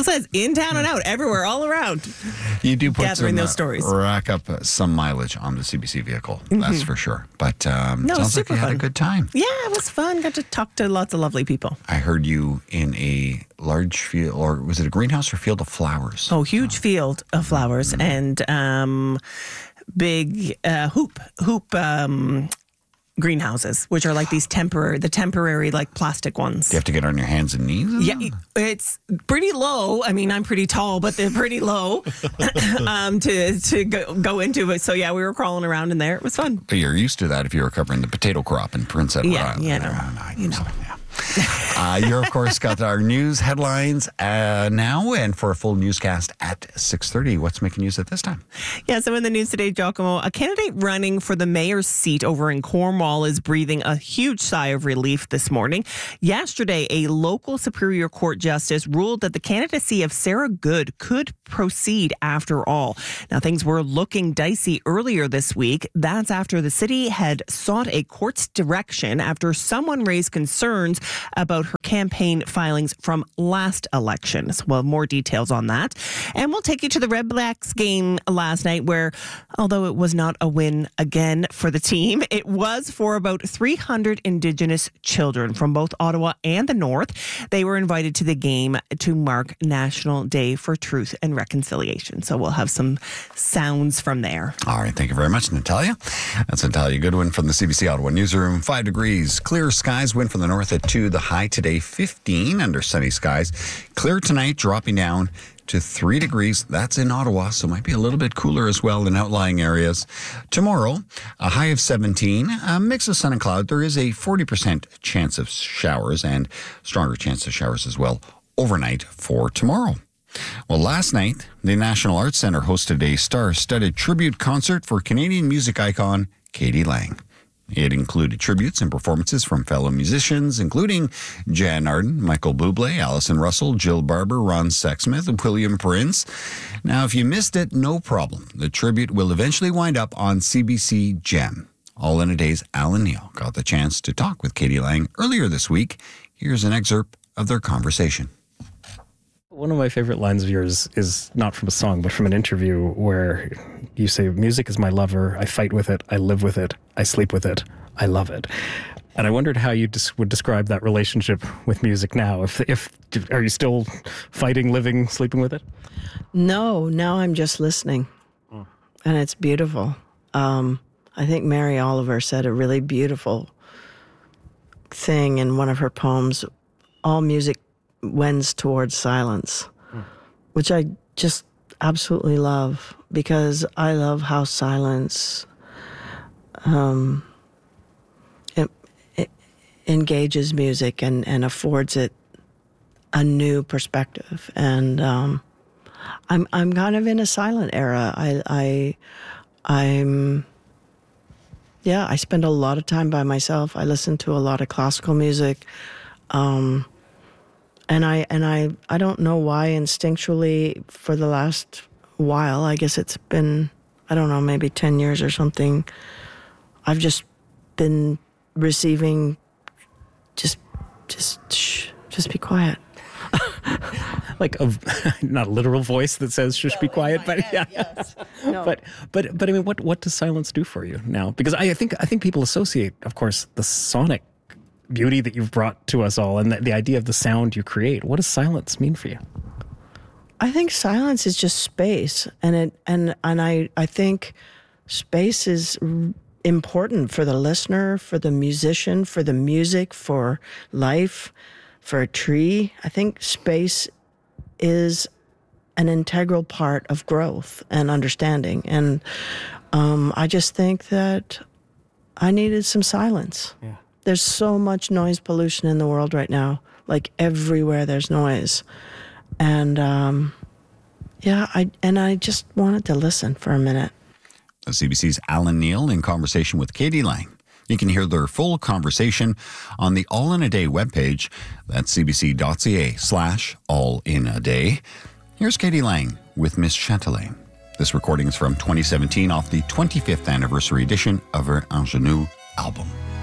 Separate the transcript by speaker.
Speaker 1: says in town and out, everywhere, all around.
Speaker 2: You do put
Speaker 1: gathering those stories.
Speaker 2: Rack up some mileage on the CBC vehicle, that's for sure. But sounds like you had a good time.
Speaker 1: Yeah, it was fun. Got to talk to lots of lovely people.
Speaker 2: I heard you in a large field, or was it a greenhouse or field of flowers?
Speaker 1: Oh, huge field of flowers and big hoop greenhouses, which are like these temporary like plastic ones.
Speaker 2: Do you have to get on your hands and knees?
Speaker 1: Yeah, it's pretty low. I mean, I'm pretty tall, but they're pretty low to go into it. So yeah, we were crawling around in there. It was fun.
Speaker 2: But you're used to that if you were covering the potato crop in Prince Edward Island.
Speaker 1: Yeah.
Speaker 2: You're, of course, got our news headlines now, and for a full newscast at 6:30. What's making news at this time?
Speaker 1: Yeah, so in the news today, Giacomo, a candidate running for the mayor's seat over in Cornwall is breathing a huge sigh of relief this morning. Yesterday, a local Superior Court justice ruled that the candidacy of Sarah Good could proceed after all. Now, things were looking dicey earlier this week. That's after the city had sought a court's direction after someone raised concerns about her campaign filings from last election. So we'll have more details on that. And we'll take you to the Red Blacks game last night where, although it was not a win again for the team, it was for about 300 Indigenous children from both Ottawa and the North. They were invited to the game to mark National Day for Truth and Reconciliation. So we'll have some sounds from there.
Speaker 2: All right. Thank you very much, Natalia. That's Natalia Goodwin from the CBC Ottawa Newsroom. 5 degrees. Clear skies. Wind from the north at 2. The high today 15 under sunny skies. Clear tonight, dropping down to 3 degrees. That's in Ottawa, so might be a little bit cooler as well in outlying areas. Tomorrow, a high of 17, a mix of sun and cloud. There is a 40% chance of showers and stronger chance of showers as well overnight for tomorrow. Well, last night, the National Arts Centre hosted a star-studded tribute concert for Canadian music icon Katie Lang. It included tributes and performances from fellow musicians, including Jan Arden, Michael Bublé, Alison Russell, Jill Barber, Ron Sexsmith, and William Prince. Now, if you missed it, no problem. The tribute will eventually wind up on CBC Gem. All in a Day's Alan Neal got the chance to talk with Katie Lang earlier this week. Here's an excerpt of their conversation.
Speaker 3: One of my favorite lines of yours is not from a song, but from an interview where you say, music is my lover. I fight with it. I live with it. I sleep with it. I love it. And I wondered how you would describe that relationship with music now. Are you still fighting, living, sleeping with it?
Speaker 4: No, now I'm just listening. And it's beautiful. I think Mary Oliver said a really beautiful thing in one of her poems, all music wends towards silence, which I just absolutely love, because I love how silence it engages music and affords it a new perspective. And I'm kind of in a silent era. I spend a lot of time by myself. I listen to a lot of classical music. And I don't know why instinctually for the last while, I guess it's been, I don't know, maybe 10 years or something, I've just been receiving just be quiet.
Speaker 3: Like not a literal voice that says "shush, be quiet," but yeah.
Speaker 4: Yes. No.
Speaker 3: But I mean, what does silence do for you now? Because I think people associate, of course, the sonic beauty that you've brought to us all and the idea of the sound you create. What does silence mean for you?
Speaker 4: I think silence is just space, and I think space is important for the listener, for the musician, for the music, for life, for a tree. I think space is an integral part of growth and understanding, and I just think that I needed some silence.
Speaker 3: Yeah.
Speaker 4: There's so much noise pollution in the world right now. Like everywhere there's noise. And I just wanted to listen for a minute.
Speaker 2: CBC's Alan Neal in conversation with Katie Lang. You can hear their full conversation on the All in a Day webpage. That's cbc.ca/allinaday. Here's Katie Lang with Miss Châtelet. This recording is from 2017 off the 25th anniversary edition of her Ingenue album.